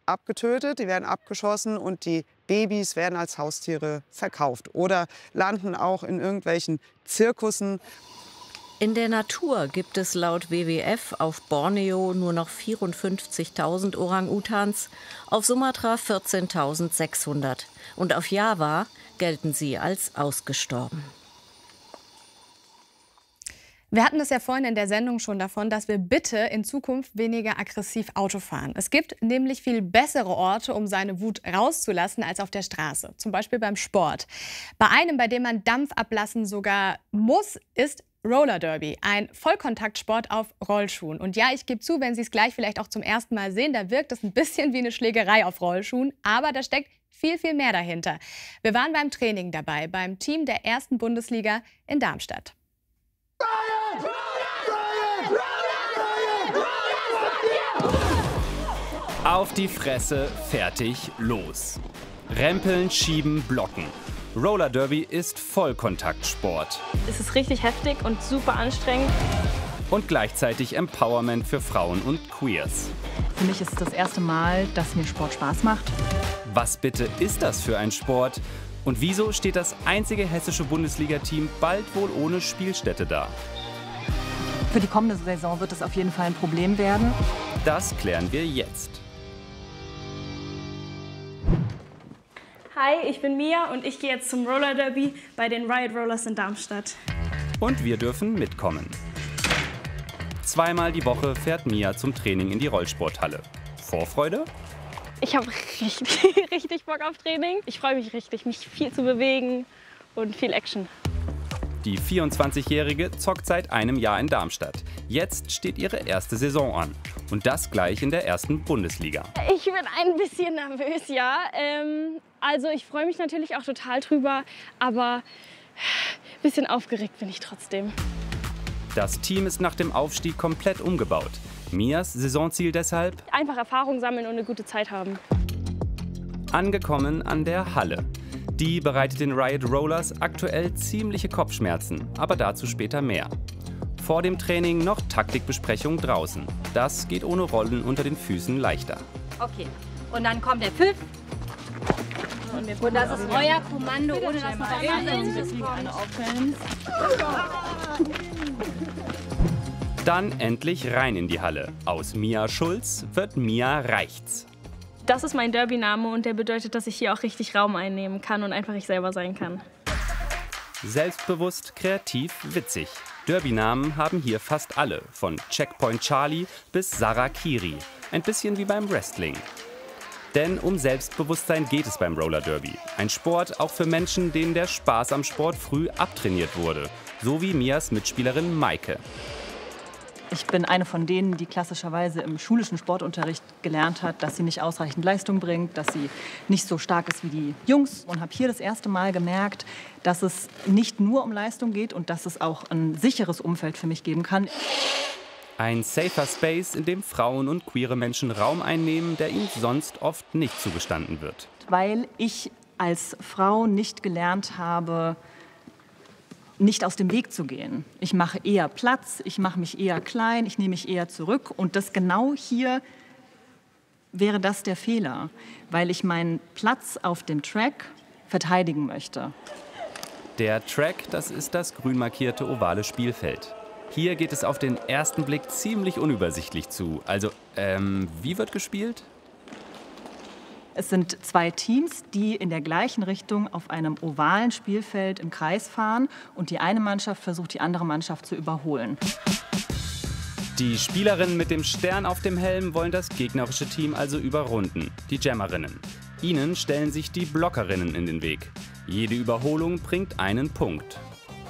abgetötet, die werden abgeschossen und die Babys werden als Haustiere verkauft oder landen auch in irgendwelchen Zirkussen. In der Natur gibt es laut WWF auf Borneo nur noch 54.000 Orang-Utans, auf Sumatra 14.600 und auf Java gelten sie als ausgestorben. Wir hatten es ja vorhin in der Sendung schon davon, dass wir bitte in Zukunft weniger aggressiv Auto fahren. Es gibt nämlich viel bessere Orte, um seine Wut rauszulassen, als auf der Straße. Zum Beispiel beim Sport. Bei einem, bei dem man Dampf ablassen sogar muss, ist Roller Derby, ein Vollkontaktsport auf Rollschuhen. Und ja, ich gebe zu, wenn Sie es gleich vielleicht auch zum ersten Mal sehen, da wirkt es ein bisschen wie eine Schlägerei auf Rollschuhen. Aber da steckt viel, viel mehr dahinter. Wir waren beim Training dabei, beim Team der 1. Bundesliga in Darmstadt. Auf die Fresse, fertig, los. Rempeln, schieben, blocken. Roller Derby ist Vollkontaktsport. Es ist richtig heftig und super anstrengend. Und gleichzeitig Empowerment für Frauen und Queers. Für mich ist es das erste Mal, dass mir Sport Spaß macht. Was bitte ist das für ein Sport? Und wieso steht das einzige hessische Bundesliga-Team bald wohl ohne Spielstätte da? Für die kommende Saison wird es auf jeden Fall ein Problem werden. Das klären wir jetzt. Hi, ich bin Mia und ich gehe jetzt zum Roller Derby bei den Riot Rollers in Darmstadt. Und wir dürfen mitkommen. Zweimal die Woche fährt Mia zum Training in die Rollsporthalle. Vorfreude? Ich habe richtig Bock auf Training. Ich freue mich richtig, mich viel zu bewegen und viel Action. Die 24-Jährige zockt seit einem Jahr in Darmstadt. Jetzt steht ihre erste Saison an. Und das gleich in der 1. Bundesliga. Ich bin ein bisschen nervös, ja. Also ich freue mich natürlich auch total drüber, aber ein bisschen aufgeregt bin ich trotzdem. Das Team ist nach dem Aufstieg komplett umgebaut. Mias Saisonziel deshalb? Einfach Erfahrung sammeln und eine gute Zeit haben. Angekommen an der Halle. Die bereitet den Riot Rollers aktuell ziemliche Kopfschmerzen, aber dazu später mehr. Vor dem Training noch Taktikbesprechung draußen. Das geht ohne Rollen unter den Füßen leichter. Okay, und dann kommt der Pfiff. Und das ist euer Kommando, ohne dass noch Dann endlich rein in die Halle. Aus Mia Schulz wird Mia Reichts. Das ist mein Derby-Name und der bedeutet, dass ich hier auch richtig Raum einnehmen kann und einfach ich selber sein kann. Selbstbewusst, kreativ, witzig. Derby-Namen haben hier fast alle, von Checkpoint Charlie bis Sarah Kiri. Ein bisschen wie beim Wrestling. Denn um Selbstbewusstsein geht es beim Roller Derby. Ein Sport auch für Menschen, denen der Spaß am Sport früh abtrainiert wurde. So wie Mias Mitspielerin Maike. Ich bin eine von denen, die klassischerweise im schulischen Sportunterricht gelernt hat, dass sie nicht ausreichend Leistung bringt, dass sie nicht so stark ist wie die Jungs. Und habe hier das erste Mal gemerkt, dass es nicht nur um Leistung geht und dass es auch ein sicheres Umfeld für mich geben kann. Ein safer Space, in dem Frauen und queere Menschen Raum einnehmen, der ihnen sonst oft nicht zugestanden wird. Weil ich als Frau nicht gelernt habe, nicht aus dem Weg zu gehen. Ich mache eher Platz, ich mache mich eher klein, ich nehme mich eher zurück. Und das genau hier wäre das der Fehler, weil ich meinen Platz auf dem Track verteidigen möchte. Der Track, das ist das grün markierte ovale Spielfeld. Hier geht es auf den ersten Blick ziemlich unübersichtlich zu. Also, wie wird gespielt? Es sind zwei Teams, die in der gleichen Richtung auf einem ovalen Spielfeld im Kreis fahren und die eine Mannschaft versucht, die andere Mannschaft zu überholen. Die Spielerinnen mit dem Stern auf dem Helm wollen das gegnerische Team also überrunden, die Jammerinnen. Ihnen stellen sich die Blockerinnen in den Weg. Jede Überholung bringt einen Punkt.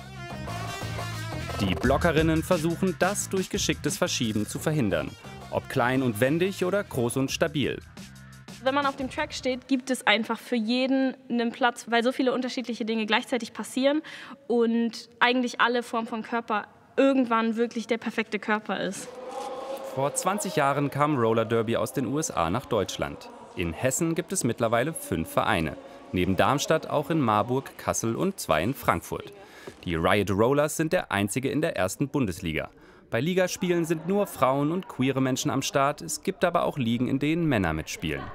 Die Blockerinnen versuchen, das durch geschicktes Verschieben zu verhindern. Ob klein und wendig oder groß und stabil. Wenn man auf dem Track steht, gibt es einfach für jeden einen Platz, weil so viele unterschiedliche Dinge gleichzeitig passieren und eigentlich alle Formen von Körper irgendwann wirklich der perfekte Körper ist. Vor 20 Jahren kam Roller Derby aus den USA nach Deutschland. In Hessen gibt es mittlerweile 5 Vereine. Neben Darmstadt auch in Marburg, Kassel und 2 in Frankfurt. Die Riot Rollers sind der einzige in der 1. Bundesliga. Bei Ligaspielen sind nur Frauen und queere Menschen am Start. Es gibt aber auch Ligen, in denen Männer mitspielen.